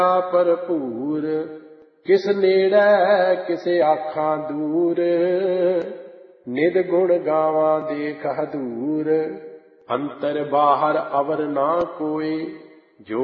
ਭਰਪੂਰ। ਕਿਸ ਨੇੜੇ ਕਿਸੇ ਆਖਾਂ ਦੂਰ, ਨਿਦ ਗੁਣ ਗਾਵਾਂ ਦੇਖ ਹਦੂਰ। ਅੰਤਰ ਬਾਹਰ ਅਵਰ ਨਾ ਕੋਇ,